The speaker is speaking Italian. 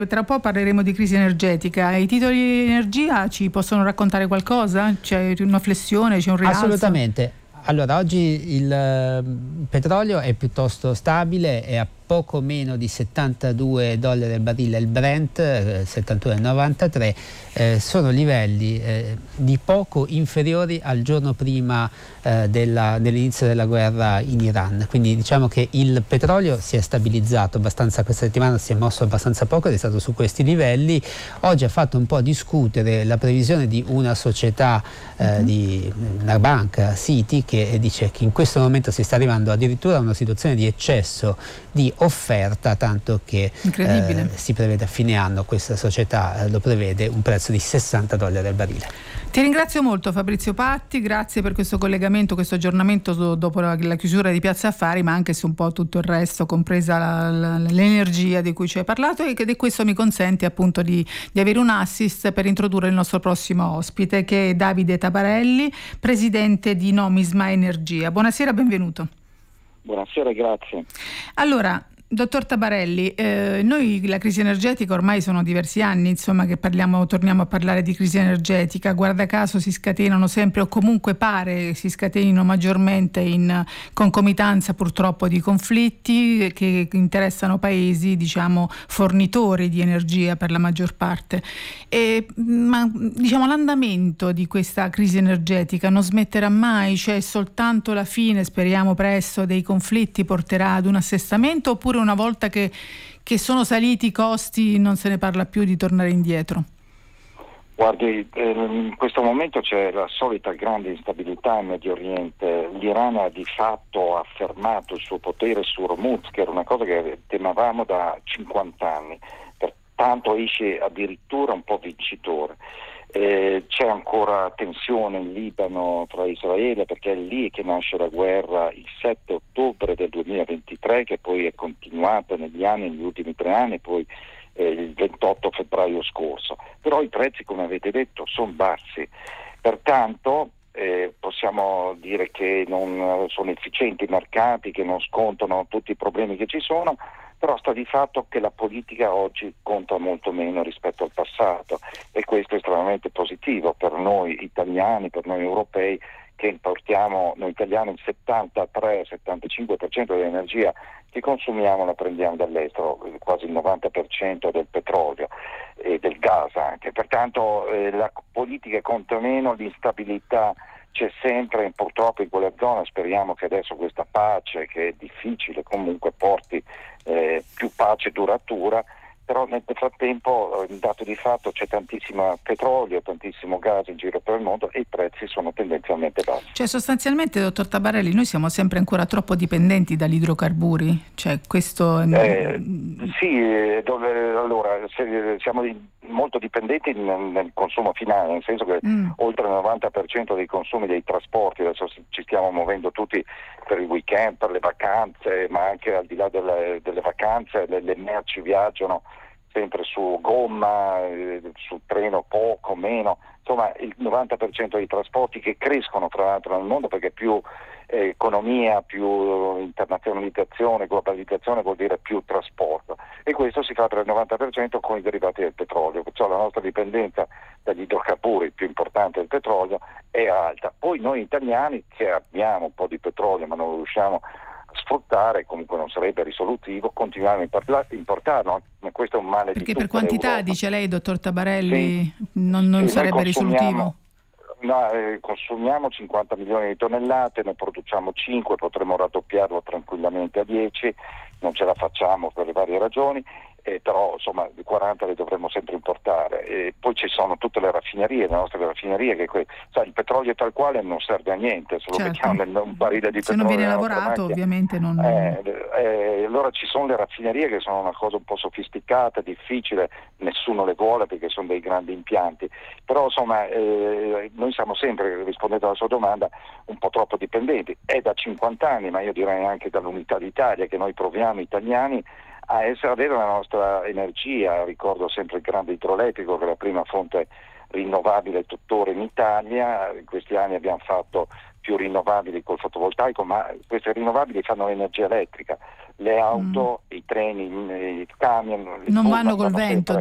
Tra un po' parleremo di crisi energetica. I titoli di energia ci possono raccontare qualcosa? C'è una flessione, c'è un rialzo? Assolutamente. Allora, oggi il petrolio è piuttosto stabile, è a poco meno di $72 al barile, il Brent 71,93, sono livelli di poco inferiori al giorno prima dell'inizio della guerra in Iran. Quindi diciamo che il petrolio si è stabilizzato abbastanza questa settimana, si è mosso abbastanza poco ed è stato su questi livelli. Oggi ha fatto un po' discutere la previsione di una società, di una banca, Citi, che dice che in questo momento si sta arrivando addirittura a una situazione di eccesso di offerta, tanto che si prevede a fine anno, questa società lo prevede, un prezzo di $60 al barile. Ti ringrazio molto Fabrizio Patti, grazie per questo collegamento, questo aggiornamento dopo la chiusura di Piazza Affari, ma anche su un po' tutto il resto, compresa l'energia di cui ci hai parlato, e che questo mi consente appunto di avere un assist per introdurre il nostro prossimo ospite, che è Davide Tabarelli, presidente di Nomisma Energia. Buonasera, benvenuto. Buonasera, grazie. Allora, dottor Tabarelli, noi la crisi energetica ormai sono diversi anni, insomma, che torniamo a parlare di crisi energetica. Guarda caso si scatenano sempre, o comunque pare si scatenino maggiormente in concomitanza purtroppo di conflitti che interessano paesi, diciamo, fornitori di energia per la maggior parte. Ma diciamo l'andamento di questa crisi energetica non smetterà mai? Cioè soltanto la fine, speriamo presto, dei conflitti porterà ad un assestamento, oppure una volta che sono saliti i costi non se ne parla più di tornare indietro? Guardi, in questo momento c'è la solita grande instabilità in Medio Oriente. L'Iran ha di fatto affermato il suo potere su Hormuz, che era una cosa che temevamo da 50 anni, pertanto esce addirittura un po' vincitore. C'è ancora tensione in Libano tra Israele, perché è lì che nasce la guerra il 7 ottobre del 2023, che poi è continuata negli ultimi 3 anni, poi il 28 febbraio scorso. Però i prezzi, come avete detto, sono bassi, pertanto possiamo dire che non sono efficienti i mercati, che non scontano tutti i problemi che ci sono, però sta di fatto che la politica oggi conta molto meno rispetto al passato, e questo è estremamente positivo per noi italiani, per noi europei, che importiamo, noi italiani, il 73-75% dell'energia che consumiamo la prendiamo dall'estero, quasi il 90% del petrolio e del gas anche. Pertanto la politica conta meno, l'instabilità c'è sempre, purtroppo in quella zona. Speriamo che adesso questa pace, che è difficile, comunque porti più pace duratura, però nel frattempo, dato di fatto, c'è tantissimo petrolio, tantissimo gas in giro per il mondo e i prezzi sono tendenzialmente bassi. Cioè sostanzialmente, dottor Tabarelli, noi siamo sempre ancora troppo dipendenti dagli idrocarburi? Cioè questo allora siamo molto dipendenti nel consumo finale, nel senso che oltre il 90% dei consumi dei trasporti, adesso ci stiamo muovendo tutti per il weekend, per le vacanze, ma anche al di là delle vacanze le merci viaggiano sempre su gomma, sul treno poco, meno, insomma il 90% dei trasporti, che crescono tra l'altro nel mondo, perché più economia, più internazionalizzazione, globalizzazione vuol dire più trasporto, e questo si fa per il 90% con i derivati del petrolio, perciò la nostra dipendenza dagli idrocarburi, il più importante del petrolio, è alta. Poi noi italiani, che abbiamo un po' di petrolio ma non lo riusciamo a sfruttare, comunque non sarebbe risolutivo, continuiamo a importarlo, ma questo è un male perché di tutta per quantità, l'Europa. dice lei, dottor Tabarelli, Sì. non sarebbe risolutivo? Consumiamo 50 milioni di tonnellate, ne produciamo 5, potremmo raddoppiarlo tranquillamente a 10, non ce la facciamo per le varie ragioni, però insomma di 40 le dovremmo sempre importare. E poi ci sono tutte le raffinerie, le nostre raffinerie, che il petrolio tal quale non serve a niente, se lo mettiamo in un barile di se petrolio. Non viene lavorato, ovviamente non. Allora ci sono le raffinerie, che sono una cosa un po' sofisticata, difficile, nessuno le vuole perché sono dei grandi impianti, però insomma noi siamo sempre, rispondendo alla sua domanda, un po' troppo dipendenti. È da 50 anni, ma io direi anche dall'Unità d'Italia, che noi proviamo italiani a avere la nostra energia. Ricordo sempre il grande idroelettrico, che è la prima fonte rinnovabile tuttora in Italia. In questi anni abbiamo fatto più rinnovabili col fotovoltaico, ma queste rinnovabili fanno l'energia elettrica. le auto, i treni, i camion non vanno col vento. sempre